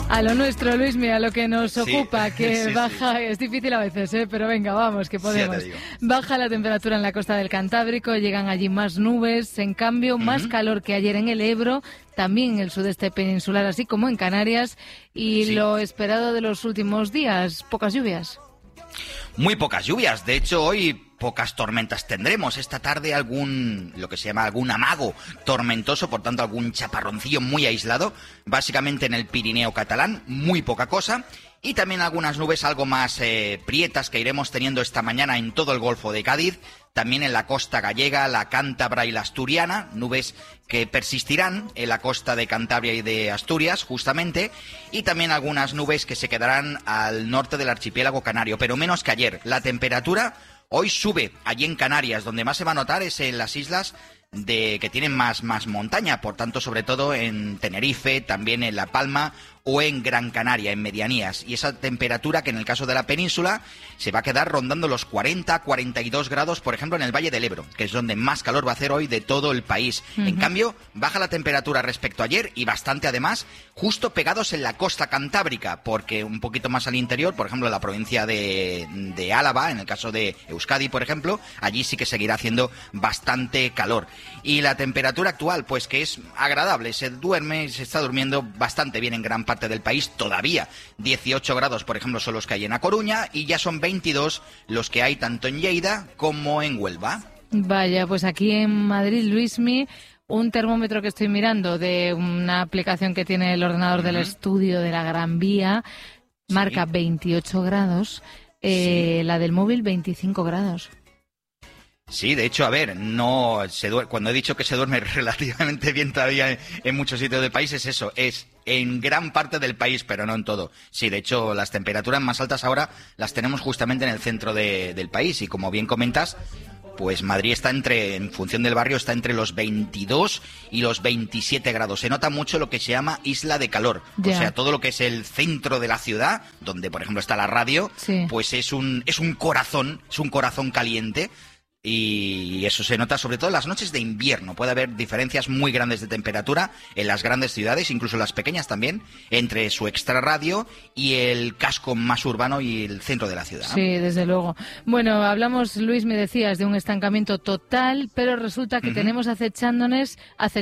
A lo nuestro, Luismi, a lo que nos ocupa, que baja, es difícil a veces, pero venga, vamos, que podemos. Baja la temperatura en la costa del Cantábrico, llegan allí más nubes, en cambio, más calor que ayer en el Ebro, también en el sudeste peninsular, así como en Canarias, y lo esperado de los últimos días, pocas lluvias. Muy pocas lluvias, de hecho hoy pocas tormentas tendremos. Esta tarde lo que se llama algún amago tormentoso, por tanto algún chaparroncillo muy aislado, básicamente en el Pirineo catalán, muy poca cosa. Y también algunas nubes algo más prietas que iremos teniendo esta mañana en todo el Golfo de Cádiz, también en la costa gallega, la cántabra y la asturiana, nubes que persistirán en la costa de Cantabria y de Asturias, justamente, y también algunas nubes que se quedarán al norte del archipiélago canario, pero menos que ayer. La temperatura hoy sube allí en Canarias, donde más se va a notar es en las islas que tienen más montaña, por tanto, sobre todo en Tenerife, también en La Palma o en Gran Canaria, en medianías. Y esa temperatura que en el caso de la península se va a quedar rondando los 40-42 grados, por ejemplo, en el Valle del Ebro, que es donde más calor va a hacer hoy de todo el país. En cambio, baja la temperatura respecto a ayer y bastante además, justo pegados en la costa cantábrica, porque un poquito más al interior, por ejemplo, en la provincia de Álava, en el caso de Euskadi, por ejemplo, allí sí que seguirá haciendo bastante calor. Y la temperatura actual, pues que es agradable, se está durmiendo bastante bien en gran parte del país todavía. 18 grados, por ejemplo, son los que hay en A Coruña y ya son 22 los que hay tanto en Lleida como en Huelva. Vaya, pues aquí en Madrid, Luismi, un termómetro que estoy mirando de una aplicación que tiene el ordenador del estudio de la Gran Vía, marca 28 grados, la del móvil 25 grados. Sí, de hecho, a ver, cuando he dicho que se duerme relativamente bien todavía en muchos sitios del país, es eso, es en gran parte del país, pero no en todo. Sí, de hecho, las temperaturas más altas ahora las tenemos justamente en el centro del país y como bien comentas, pues Madrid está en función del barrio, está entre los 22 y los 27 grados. Se nota mucho lo que se llama isla de calor. O sea, todo lo que es el centro de la ciudad, donde por ejemplo está la radio, pues es un corazón caliente. Y eso se nota sobre todo en las noches de invierno. Puede haber diferencias muy grandes de temperatura en las grandes ciudades, incluso en las pequeñas también, entre su extrarradio y el casco más urbano y el centro de la ciudad. Sí, desde luego. Bueno, hablamos, Luis, me decías, de un estancamiento total, pero resulta que tenemos acechándonos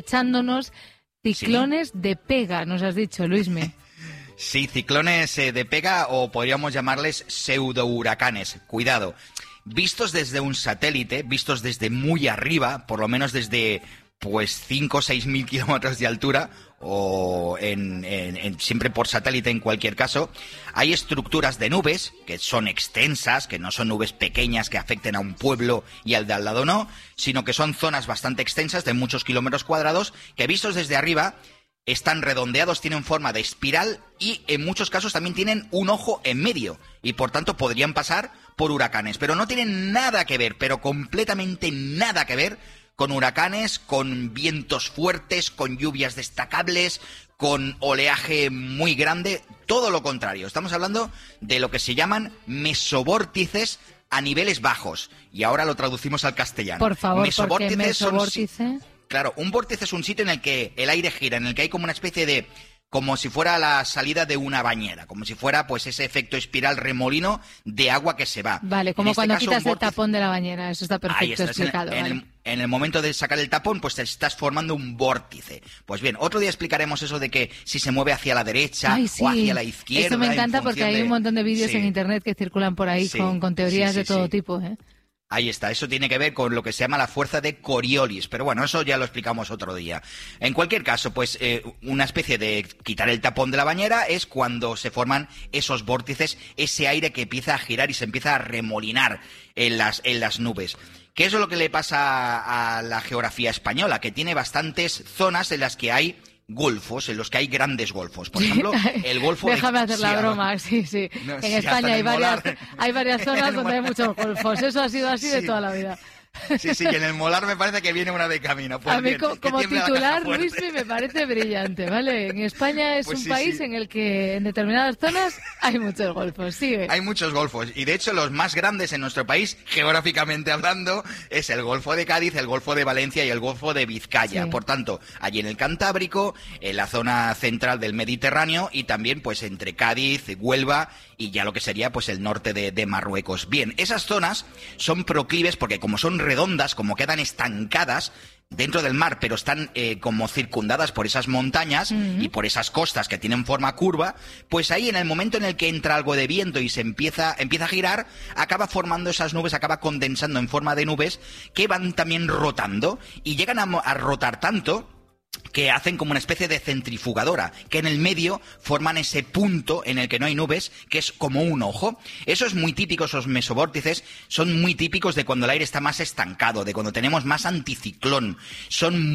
ciclones de pega, nos has dicho, Luisme. Sí, ciclones de pega o podríamos llamarles pseudohuracanes. Cuidado. Vistos desde un satélite, vistos desde muy arriba, por lo menos desde 5 o 6 mil kilómetros de altura, o siempre por satélite en cualquier caso, hay estructuras de nubes que son extensas, que no son nubes pequeñas que afecten a un pueblo y al de al lado no, sino que son zonas bastante extensas de muchos kilómetros cuadrados que vistos desde arriba están redondeados, tienen forma de espiral y en muchos casos también tienen un ojo en medio y por tanto podrían pasar por huracanes, pero no tienen nada que ver, pero completamente nada que ver con huracanes, con vientos fuertes, con lluvias destacables, con oleaje muy grande, todo lo contrario. Estamos hablando de lo que se llaman mesovórtices a niveles bajos y ahora lo traducimos al castellano. Por favor, ¿por qué mesovórtice? Claro, un vórtice es un sitio en el que el aire gira, en el que hay como una especie de... como si fuera la salida de una bañera, como si fuera pues ese efecto espiral remolino de agua que se va. Vale, como cuando quitas el tapón de la bañera, eso está perfecto explicado. En el momento de sacar el tapón, pues te estás formando un vórtice. Pues bien, otro día explicaremos eso de que si se mueve hacia la derecha o hacia la izquierda. Eso me encanta porque hay un montón de vídeos en internet que circulan por ahí con teorías de todo tipo, ¿eh? Ahí está, eso tiene que ver con lo que se llama la fuerza de Coriolis, pero bueno, eso ya lo explicamos otro día. En cualquier caso, pues una especie de quitar el tapón de la bañera es cuando se forman esos vórtices, ese aire que empieza a girar y se empieza a remolinar en las nubes. ¿Qué es lo que le pasa a la geografía española? Que tiene bastantes zonas en las que hay golfos, en los que hay grandes golfos. Por ejemplo, el golfo Déjame hacer la broma, sí. No, en España hay varias zonas donde hay muchos golfos. Eso ha sido así de toda la vida. Sí, y en el molar me parece que viene una de camino. Pues a mí bien, como titular, Luis, me parece brillante, ¿vale? En España es un país en el que en determinadas zonas hay muchos golfos, sigue. Hay muchos golfos, y de hecho los más grandes en nuestro país, geográficamente hablando, es el Golfo de Cádiz, el Golfo de Valencia y el Golfo de Vizcaya. Sí. Por tanto, allí en el Cantábrico, en la zona central del Mediterráneo y también pues entre Cádiz, Huelva y ya lo que sería pues el norte de Marruecos. Bien, esas zonas son proclives porque como son redondas, como quedan estancadas dentro del mar, pero están como circundadas por esas montañas y por esas costas que tienen forma curva, pues ahí en el momento en el que entra algo de viento y se empieza a girar, acaba formando esas nubes, acaba condensando en forma de nubes que van también rotando y llegan a rotar tanto que hacen como una especie de centrifugadora, que en el medio forman ese punto en el que no hay nubes, que es como un ojo. Eso es muy típico, esos mesobórtices son muy típicos de cuando el aire está más estancado, de cuando tenemos más anticiclón. Son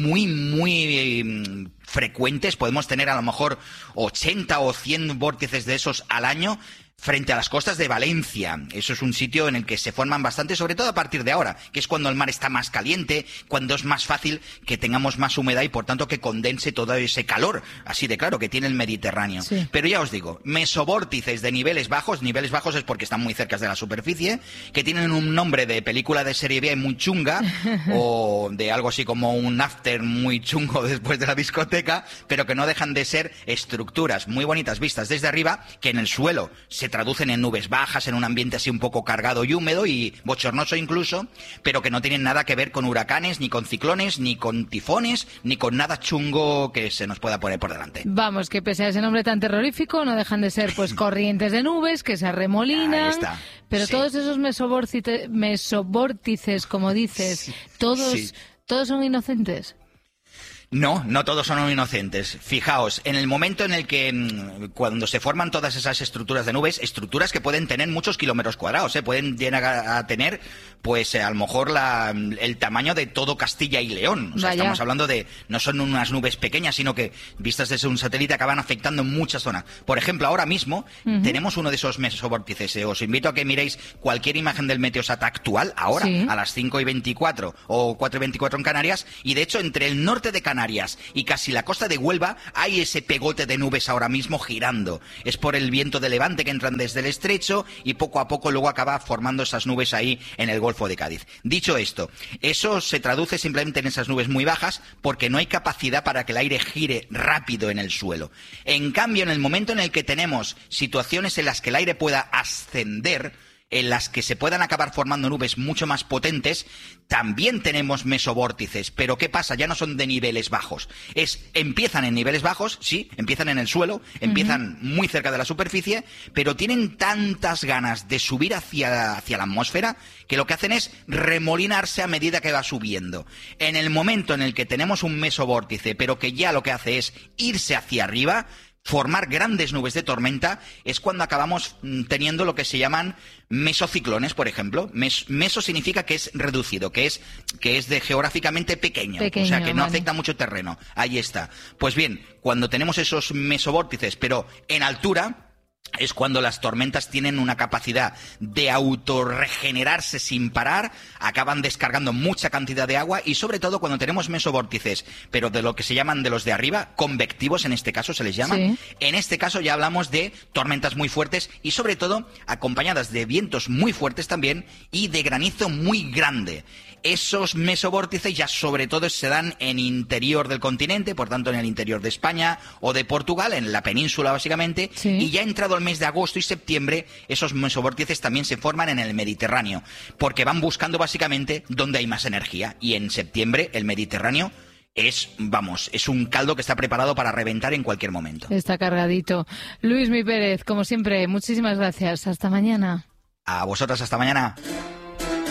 muy frecuentes, podemos tener a lo mejor 80 o 100 vórtices de esos al año, frente a las costas de Valencia. Eso es un sitio en el que se forman bastante, sobre todo a partir de ahora, que es cuando el mar está más caliente, cuando es más fácil que tengamos más humedad y por tanto que condense todo ese calor, así de claro, que tiene el Mediterráneo. Sí. Pero ya os digo, mesobórtices de niveles bajos es porque están muy cerca de la superficie, que tienen un nombre de película de serie B muy chunga, o de algo así como un after muy chungo después de la discoteca, pero que no dejan de ser estructuras muy bonitas vistas desde arriba, que en el suelo se traducen en nubes bajas, en un ambiente así un poco cargado y húmedo y bochornoso incluso, pero que no tienen nada que ver con huracanes, ni con ciclones, ni con tifones, ni con nada chungo que se nos pueda poner por delante. Vamos, que pese a ese nombre tan terrorífico, no dejan de ser pues corrientes de nubes que se arremolinan. Ahí está. Pero sí. Todos esos mesobórtices, como dices, todos son inocentes. No todos son inocentes. Fijaos, en el momento en el que cuando se forman todas esas estructuras de nubes, estructuras que pueden tener muchos kilómetros cuadrados, pueden llegar a tener, pues a lo mejor el tamaño de todo Castilla y León. O sea, estamos hablando de, no son unas nubes pequeñas, sino que vistas desde un satélite acaban afectando muchas zonas. Por ejemplo, ahora mismo tenemos uno de esos mesobórtices. Os invito a que miréis cualquier imagen del Meteosat actual, ahora, a las 5:24 o 4:24 en Canarias, y de hecho entre el norte de Canarias y casi la costa de Huelva hay ese pegote de nubes ahora mismo girando. Es por el viento de levante que entran desde el estrecho y poco a poco luego acaba formando esas nubes ahí en el Golfo de Cádiz. Dicho esto, eso se traduce simplemente en esas nubes muy bajas porque no hay capacidad para que el aire gire rápido en el suelo. En cambio, en el momento en el que tenemos situaciones en las que el aire pueda ascender, en las que se puedan acabar formando nubes mucho más potentes, también tenemos mesobórtices. Pero ¿qué pasa? Ya no son de niveles bajos. Empiezan en niveles bajos, sí, empiezan en el suelo, empiezan muy cerca de la superficie, pero tienen tantas ganas de subir hacia la atmósfera que lo que hacen es remolinarse a medida que va subiendo. En el momento en el que tenemos un mesobórtice, pero que ya lo que hace es irse hacia arriba, formar grandes nubes de tormenta, es cuando acabamos teniendo lo que se llaman mesociclones, por ejemplo. Meso significa que es reducido, que es de geográficamente pequeño, o sea, que no afecta mucho terreno. Ahí está. Pues bien, cuando tenemos esos mesobórtices, pero en altura, es cuando las tormentas tienen una capacidad de autorregenerarse sin parar, acaban descargando mucha cantidad de agua y sobre todo cuando tenemos mesobórtices, pero de lo que se llaman de los de arriba, convectivos en este caso se les llama. Sí. En este caso ya hablamos de tormentas muy fuertes y sobre todo acompañadas de vientos muy fuertes también y de granizo muy grande. Esos mesobórtices ya sobre todo se dan en interior del continente, por tanto en el interior de España o de Portugal, en la península básicamente, y ya entrado el mes de agosto y septiembre, esos mesobórtices también se forman en el Mediterráneo, porque van buscando básicamente dónde hay más energía, y en septiembre el Mediterráneo es un caldo que está preparado para reventar en cualquier momento. Está cargadito. Luismi Pérez, como siempre, muchísimas gracias. Hasta mañana. A vosotras, hasta mañana.